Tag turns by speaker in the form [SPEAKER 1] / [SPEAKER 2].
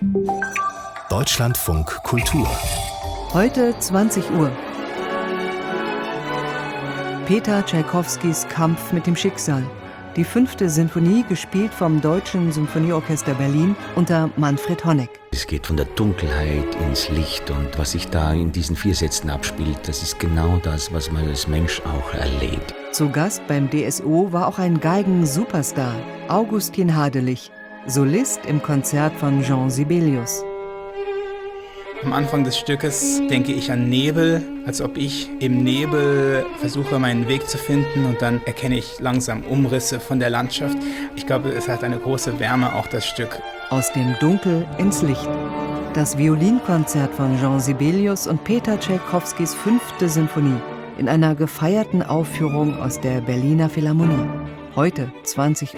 [SPEAKER 1] Deutschlandfunk Kultur.
[SPEAKER 2] Heute 20 Uhr. Peter Tschaikowskis Kampf mit dem Schicksal. Die 5. Sinfonie, gespielt vom Deutschen Symphonieorchester Berlin unter Manfred Honeck.
[SPEAKER 3] Es geht von der Dunkelheit ins Licht, und was sich da in diesen 4 Sätzen abspielt, das ist genau das, was man als Mensch auch erlebt.
[SPEAKER 2] Zu Gast beim DSO war auch ein Geigen-Superstar, Augustin Hadelich, Solist im Konzert von Jean Sibelius.
[SPEAKER 4] Am Anfang des Stückes denke ich an Nebel, als ob ich im Nebel versuche, meinen Weg zu finden, und dann erkenne ich langsam Umrisse von der Landschaft. Ich glaube, es hat eine große Wärme, auch das Stück.
[SPEAKER 2] Aus dem Dunkel ins Licht. Das Violinkonzert von Jean Sibelius und Peter Tschaikowskis 5. Sinfonie in einer gefeierten Aufführung aus der Berliner Philharmonie. Heute 20 Uhr.